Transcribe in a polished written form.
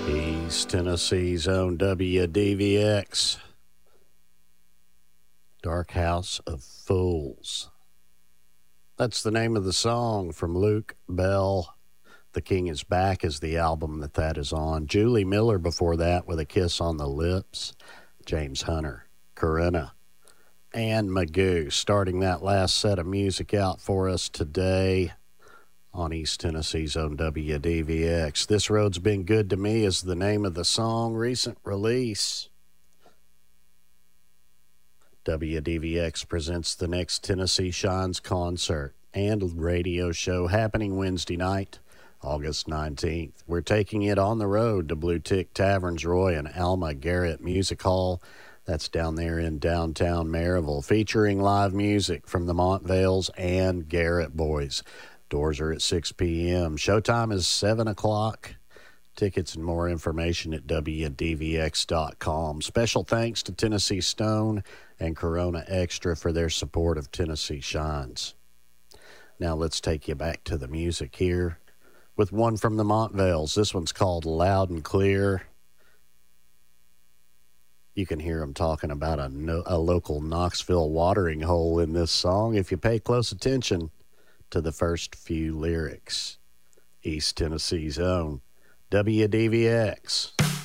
East Tennessee's own WDVX. Dark House of Fools. That's the name of the song from Luke Bell. The King is Back is the album that is on. Julie Miller before that with A Kiss on the Lips. James Hunter, Corinna, and Magoo starting that last set of music out for us today on East Tennessee's own WDVX. This Road's Been Good to Me is the name of the song. Recent release. WDVX presents the next Tennessee Shines concert and radio show happening Wednesday night, August 19th. We're taking it on the road to Blue Tick Taverns Roy and Alma Garrett Music Hall. That's down there in downtown Maryville, featuring live music from the Montvales and Garrett Boys. Doors are at 6 p.m. Showtime is 7 o'clock. Tickets and more information at WDVX.com. Special thanks to Tennessee Stone and Corona Extra for their support of Tennessee Shines. Now let's take you back to the music here with one from the Montvales. This one's called Loud and Clear. You can hear them talking about a local Knoxville watering hole in this song if you pay close attention to the first few lyrics. East Tennessee's own WDVX.